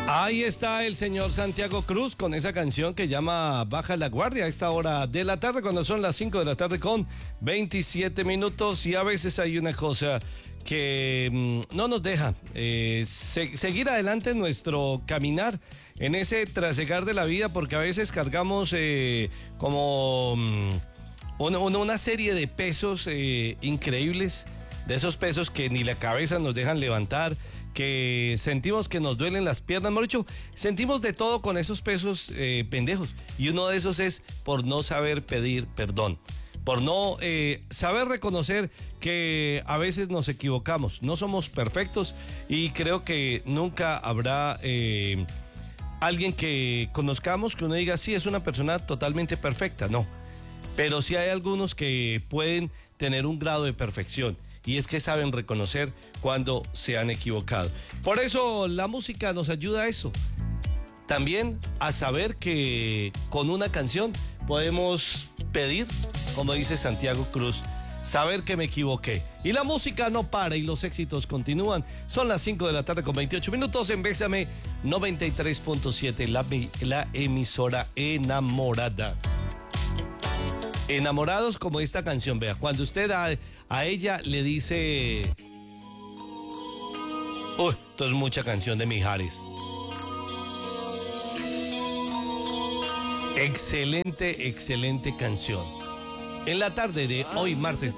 Ahí está el señor Santiago Cruz con esa canción que llama Baja la Guardia a esta hora de la tarde, cuando son las 5 de la tarde con 27 minutos. Y a veces hay una cosa que no nos deja seguir adelante en nuestro caminar, en ese trasegar de la vida, porque a veces cargamos como una serie de pesos increíbles, de esos pesos que ni la cabeza nos dejan levantar, que sentimos que nos duelen las piernas, mejor dicho, sentimos de todo con esos pesos pendejos, y uno de esos es por no saber pedir perdón, por no saber reconocer que a veces nos equivocamos, no somos perfectos, y creo que nunca habrá alguien que conozcamos que uno diga, sí, es una persona totalmente perfecta, no, pero sí hay algunos que pueden tener un grado de perfección, y es que saben reconocer cuando se han equivocado. Por eso la música nos ayuda a eso. También a saber que con una canción podemos pedir, como dice Santiago Cruz, saber que me equivoqué. Y la música no para y los éxitos continúan. Son las 5 de la tarde con 28 minutos en Bésame 93.7, la emisora enamorada. Enamorados como esta canción, vea, cuando usted a ella le dice, uy, esto es mucha canción de Mijares. Excelente, excelente canción. En la tarde de hoy, martes